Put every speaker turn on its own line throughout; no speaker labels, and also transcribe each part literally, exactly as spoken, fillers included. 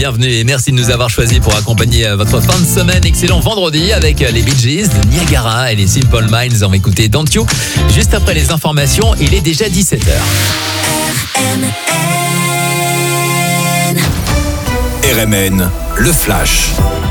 bienvenue et merci de nous avoir choisis pour accompagner votre fin de semaine. Excellent vendredi avec les Bee Gees, Niagara et les Simple Minds. On va écouter Don't You. Juste après les informations, il est déjà dix-sept heures.
R M N, le Flash.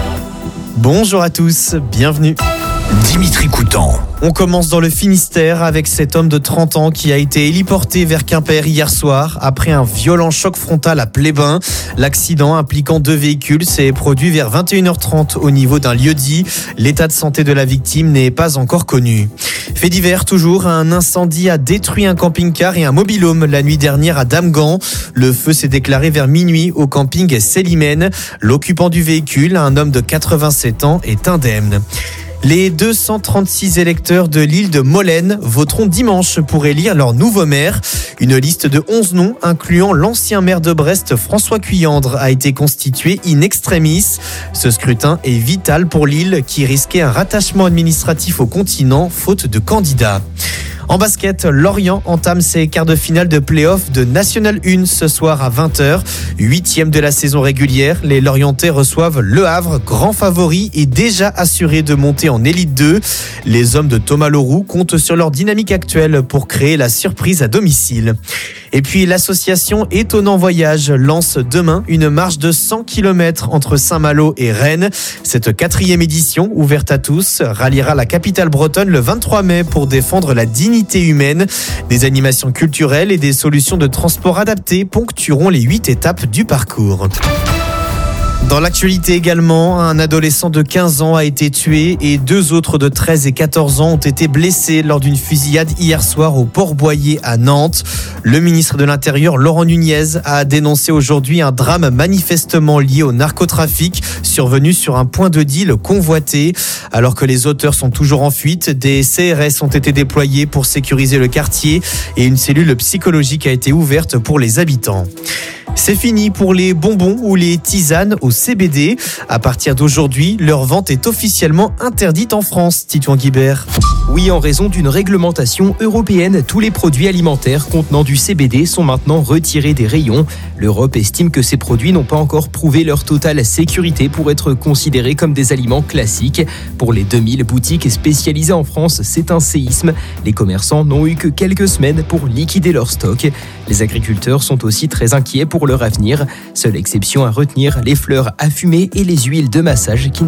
Bonjour à tous, bienvenue.
Dimitri Coutan.
On commence dans le Finistère avec cet homme de trente ans qui a été héliporté vers Quimper hier soir après un violent choc frontal à Plébin. L'accident impliquant deux véhicules s'est produit vers vingt et une heures trente au niveau d'un lieu-dit. L'état de santé de la victime n'est pas encore connu. Fait divers toujours, un incendie a détruit un camping-car et un mobil-home la nuit dernière à Damgan. Le feu s'est déclaré vers minuit au camping Célimène. L'occupant du véhicule, un homme de quatre-vingt-sept ans, est indemne. Les deux cent trente-six électeurs de l'île de Molène voteront dimanche pour élire leur nouveau maire. Une liste de onze noms, incluant l'ancien maire de Brest, François Cuyandre, a été constituée in extremis. Ce scrutin est vital pour l'île qui risquait un rattachement administratif au continent, faute de candidats. En basket, Lorient entame ses quarts de finale de play-off de National un ce soir à vingt heures. Huitième de la saison régulière, les Lorientais reçoivent Le Havre, grand favori et déjà assuré de monter en Élite deux. Les hommes de Thomas Leroux comptent sur leur dynamique actuelle pour créer la surprise à domicile. Et puis l'association Étonnant Voyage lance demain une marche de cent kilomètres entre Saint-Malo et Rennes. Cette quatrième édition, ouverte à tous, ralliera la capitale bretonne le vingt-trois mai pour défendre la dignité humaine. Des animations culturelles et des solutions de transport adaptées ponctueront les huit étapes du parcours. Dans l'actualité également, un adolescent de quinze ans a été tué et deux autres de treize et quatorze ans ont été blessés lors d'une fusillade hier soir au Port-Boyer à Nantes. Le ministre de l'Intérieur, Laurent Nunez, a dénoncé aujourd'hui un drame manifestement lié au narcotrafic survenu sur un point de deal convoité. Alors que les auteurs sont toujours en fuite, des C R S ont été déployés pour sécuriser le quartier et une cellule psychologique a été ouverte pour les habitants. C'est fini pour les bonbons ou les tisanes au C B D. À partir d'aujourd'hui, leur vente est officiellement interdite en France, Titouan Guibert.
Oui, en raison d'une réglementation européenne, tous les produits alimentaires contenant du C B D sont maintenant retirés des rayons. L'Europe estime que ces produits n'ont pas encore prouvé leur totale sécurité pour être considérés comme des aliments classiques. Pour les deux mille boutiques spécialisées en France, c'est un séisme. Les commerçants n'ont eu que quelques semaines pour liquider leur stock. Les agriculteurs sont aussi très inquiets pour leur avenir. Seule exception à retenir, les fleurs à fumer et les huiles de massage qui